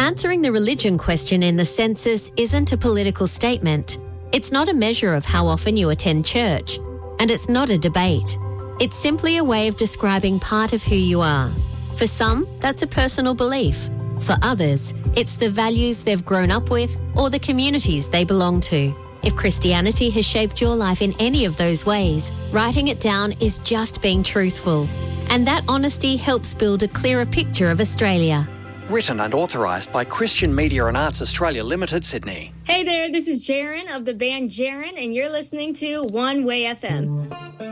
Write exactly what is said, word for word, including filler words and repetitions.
Answering the religion question in the census isn't a political statement. It's not a measure of how often you attend church. And it's not a debate. It's simply a way of describing part of who you are. For some, that's a personal belief. For others, it's the values they've grown up with or the communities they belong to. If Christianity has shaped your life in any of those ways, writing it down is just being truthful. And that honesty helps build a clearer picture of Australia. Written and authorised by Christian Media and Arts Australia Limited, Sydney. Hey there, this is Jaren of the band Jaren, and you're listening to One Way F M.